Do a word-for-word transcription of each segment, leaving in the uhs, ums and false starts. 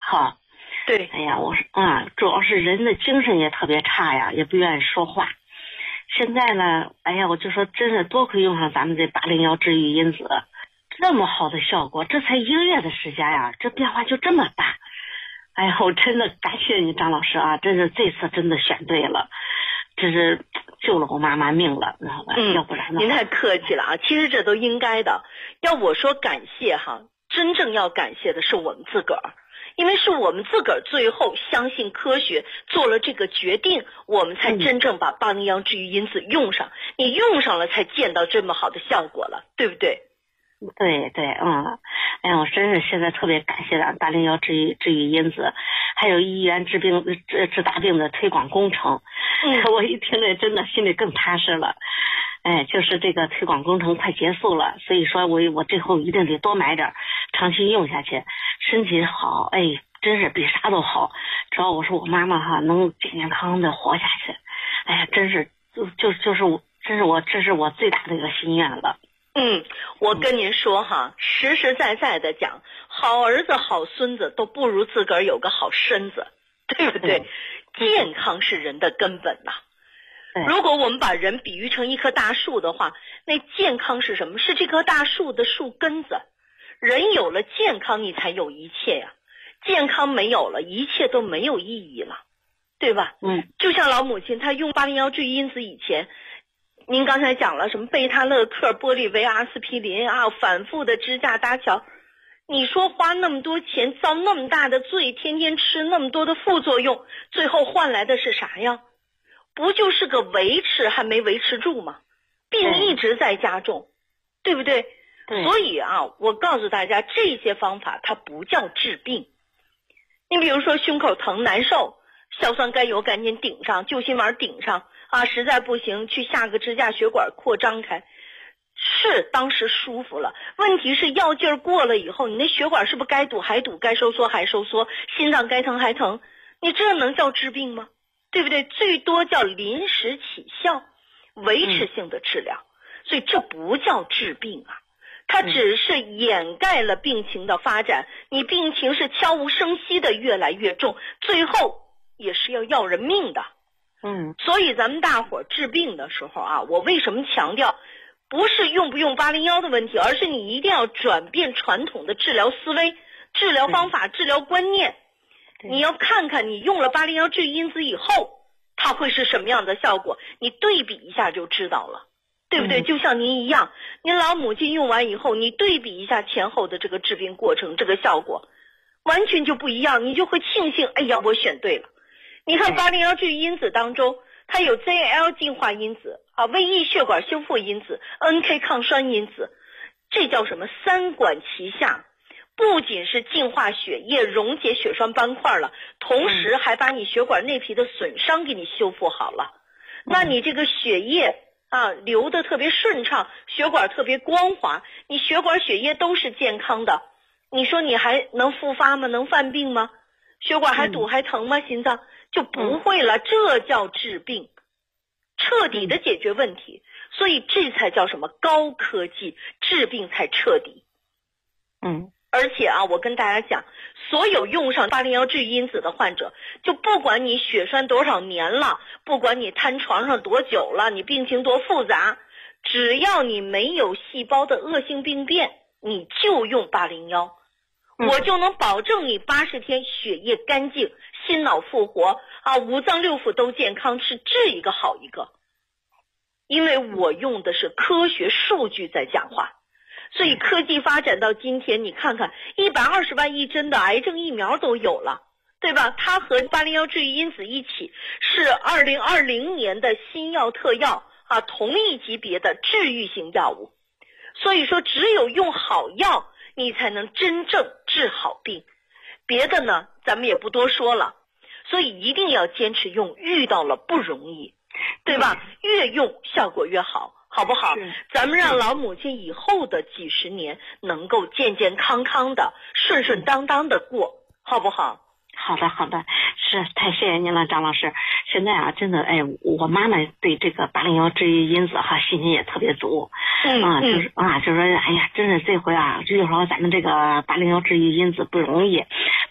哈。 对， 哎呀，我说啊，主要是人的精神也特别差呀，也不愿意说话。现在呢，哎呀，我就说真是多亏用上咱们这八零幺治愈因子，这么好的效果，这才一个月的时间呀，这变化就这么大。哎呀，我真的感谢你张老师啊，真是这次真的选对了，这是救了我妈妈命了，知道吧？ 嗯， 要不然您太客气了啊，其实这都应该的。要我说感谢哈，真正要感谢的是我们自个儿。因为是我们自个儿最后相信科学，做了这个决定，我们才真正把八零幺治愈因子用上。你用上了，才见到这么好的效果了，对不对？ 对对，嗯，哎呀，我真是现在特别感谢咱八零幺治愈治愈因子，还有医院治病治治大病的推广工程。 嗯， 我一听这真的心里更踏实了。哎，就是这个推广工程快结束了，所以说我我最后一定得多买点，长期用下去，身体好，哎，真是比啥都好。只要我说我妈妈哈能健健康康的活下去，哎呀，真是就就就是我，这是我这是我最大的一个心愿了。 嗯，我跟您说哈，实实在在的讲，好儿子好孙子都不如自个儿有个好身子，对不对？健康是人的根本呐。如果我们把人比喻成一棵大树的话，那健康是什么？是这棵大树的树根子。人有了健康，你才有一切呀。健康没有了，一切都没有意义了，对吧？ 嗯， 就像老母亲她用八零幺治愈因子以前，您刚才讲了什么贝塔乐克、玻利维、阿司匹林啊，反复的支架搭桥。你说花那么多钱，遭那么大的罪，天天吃那么多的副作用，最后换来的是啥呀？不就是个维持还没维持住吗？病一直在加重，对不对？ 对。 所以啊，我告诉大家，这些方法它不叫治病。你比如说胸口疼难受，硝酸甘油赶紧顶上，救心丸顶上啊，实在不行去下个支架血管扩张开，是当时舒服了。问题是药劲儿过了以后，你那血管是不是该堵还堵，该收缩还收缩，心脏该疼还疼？你这能叫治病吗？对不对？最多叫临时起效，维持性的治疗，嗯、所以这不叫治病啊，它只是掩盖了病情的发展。嗯、你病情是悄无声息的越来越重，最后也是要要人命的。 嗯， 所以咱们大伙儿治病的时候啊，我为什么强调，不是用不用八零幺的问题，而是你一定要转变传统的治疗思维、治疗方法、治疗观念。你要看看你用了八零幺治愈因子以后它会是什么样的效果，你对比一下就知道了，对不对？嗯、就像您一样，您老母亲用完以后，你对比一下前后的这个治病过程，这个效果完全就不一样，你就会庆幸，哎呀，我选对了。你看八零幺治愈因子当中，它有 Z L 净化因子啊，胃液血管修复因子， N K 抗栓因子，这叫什么？三管齐下。不仅是净化血液、溶解血栓斑块了，同时还把你血管内皮的损伤给你修复好了。嗯、那你这个血液啊流得特别顺畅，血管特别光滑，你血管血液都是健康的，你说你还能复发吗？能犯病吗？血管还堵还疼吗？心脏就不会了，这叫治病，彻底的解决问题。所以这才叫什么高科技，治病才彻底。 嗯。 而且啊，我跟大家讲，所有用上八零幺治愈因子的患者，就不管你血栓多少年了，不管你瘫床上多久了，你病情多复杂，只要你没有细胞的恶性病变，你就用八零幺，我就能保证你八十天血液干净，心脑复活啊，五脏六腑都健康，是治一个好一个。因为我用的是科学数据在讲话。所以科技发展到今天，你看看一百二十万一针的癌症疫苗都有了，对吧？它和八零幺治愈因子一起是二零二零年的新药特药啊，同一级别的治愈型药物。所以说只有用好药，你才能真正治好病。别的呢，咱们也不多说了。所以一定要坚持用，遇到了不容易，对吧？越用效果越好。好不好？咱们让老母亲以后的几十年能够健健康康的、顺顺当当的过，好不好？ 好的，好的，是太谢谢您了，张老师。现在啊，真的，哎，我妈妈对这个八零幺治愈因子哈信心也特别足， 嗯啊，就是啊，就说，哎呀，真是这回啊，遇到咱们这个八零幺治愈因子不容易，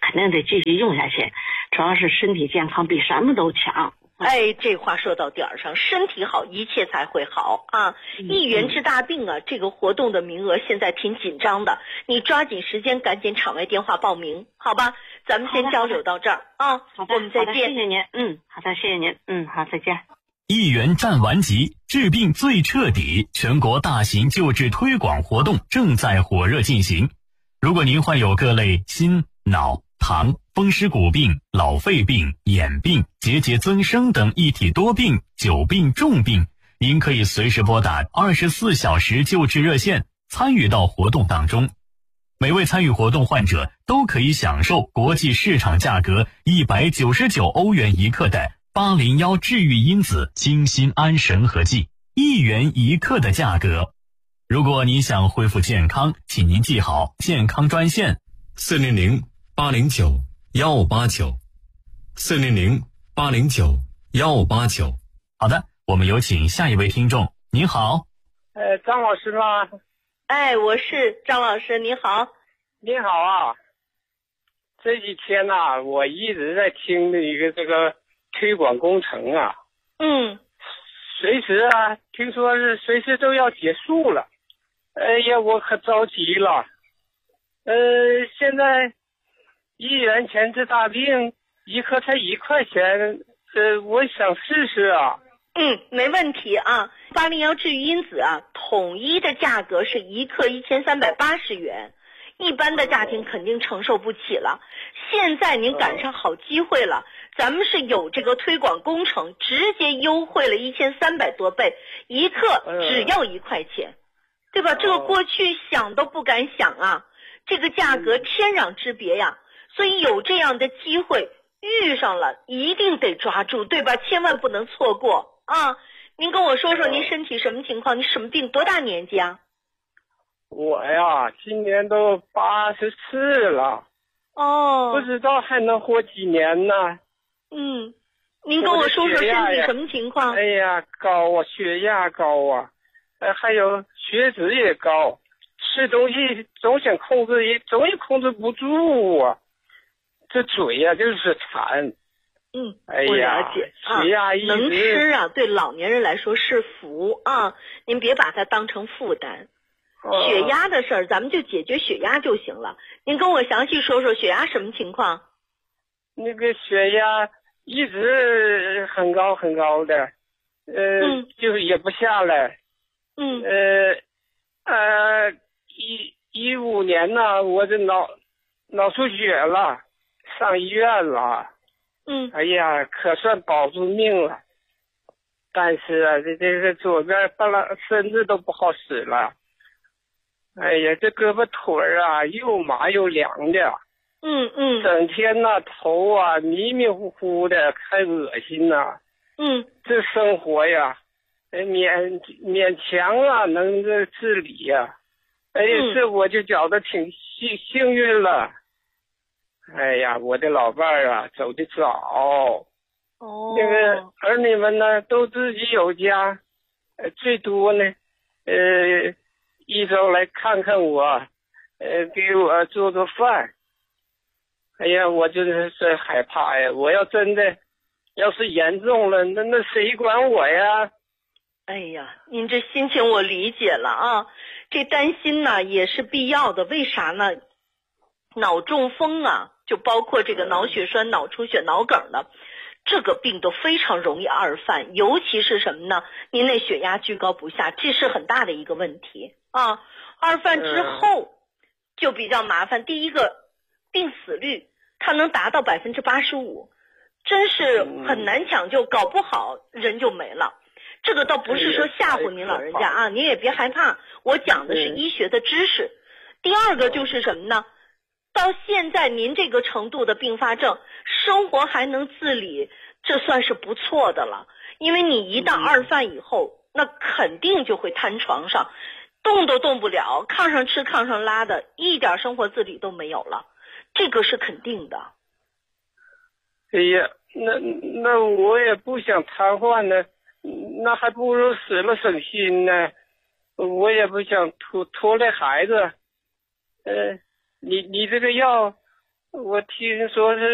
肯定得继续用下去，主要是身体健康比什么都强。 哎，这话说到点儿上，身体好，一切才会好啊！一元治大病啊，这个活动的名额现在挺紧张的，你抓紧时间，赶紧场外电话报名，好吧？咱们先交流到这儿啊， 好的， 我们再见。 谢谢您，嗯，好的，谢谢您，嗯，好，再见。 一元战完级，治病最彻底，全国大型救治推广活动正在火热进行。如果您患有各类心、脑、糖、风湿骨病、老肺病、眼病、结节增生等一体多病、久病重病，您可以随时拨打二十四小时救治热线，参与到活动当中。每位参与活动患者都可以享受国际市场价格一百九十九欧元一克的八零一治愈因子清心安神和剂，一元一克的价格。如果你想恢复健康，请您记好健康专线四零零八零九幺八九，四零零八零九幺八九。 好的，我们有请下一位听众。您好， 呃，张老师吗？ 哎，我是张老师，你好。 你好啊，这几天呐、啊，我一直在听的一个这个推广工程啊， 嗯， 随时啊，听说是随时都要结束了。哎呀，我可着急了。呃，现在一元钱治大病，一颗才一块钱，呃，我想试试啊。 嗯，没问题啊。八零幺治愈因子啊，统一的价格是一克一千三百八十元，一般的家庭肯定承受不起了。现在您赶上好机会了，咱们是有这个推广工程，直接优惠了一千三百多倍，一克只要一块钱，对吧？这个过去想都不敢想啊，这个价格天壤之别呀。所以有这样的机会遇上了，一定得抓住，对吧？千万不能错过啊！您跟我说说您身体什么情况？你什么病？多大年纪啊？ 我呀，今年都八十四了。 哦， 不知道还能活几年呢。 嗯，您跟我说说身体什么情况？ 哎呀，高啊，血压高啊，呃，还有血脂也高，吃东西总想控制，也总也控制不住啊。这嘴呀、啊、就是馋。 嗯， 哎呀， 我了解啊， 血压一直能吃啊，对老年人来说是福啊，您别把它当成负担。 哦、 血压的事儿，咱们就解决血压就行了。您跟我详细说说血压什么情况？ 那个血压一直很高很高的，呃， 嗯、 就是也不下来。 嗯。 呃，呃，一一五年呢，我这脑脑出血了，上医院了。 嗯。 哎呀，可算保住命了。但是啊，这这个左边半拉身子都不好使了。哎呀，这胳膊腿儿啊，又麻又凉的。 嗯嗯。 整天呐，头啊迷迷糊糊的，还恶心呐、啊。 嗯。 这生活呀，勉勉强啊能这自理呀、啊。哎呀， 嗯、 这我就觉得挺幸幸运了。哎呀，我的老伴儿啊走得早。 哦。 那个儿女们呢都自己有家，呃，最多呢，呃。一周来看看我，呃，给我做做饭。哎呀，我就是是害怕呀！我要真的，要是严重了，那那谁管我呀？ 哎呀，您这心情我理解了啊，这担心呢也是必要的。为啥呢？脑中风啊，就包括这个脑血栓、脑出血、脑梗的，这个病都非常容易二犯，尤其是什么呢？您那血压居高不下，这是很大的一个问题。啊，二犯之后就比较麻烦。第一个，病死率它能达到百分之八十五，真是很难抢救，搞不好人就没了。这个倒不是说吓唬您老人家啊，您也别害怕，我讲的是医学的知识。第二个就是什么呢？到现在您这个程度的并发症，生活还能自理，这算是不错的了。因为你一旦二犯以后，那肯定就会瘫床上。动都动不了，炕上吃炕上拉的，一点生活自理都没有了，这个是肯定的。 哎呀，那那我也不想瘫痪呢，那还不如死了省心呢。我也不想拖拖累孩子。呃，你你这个药， 我听说是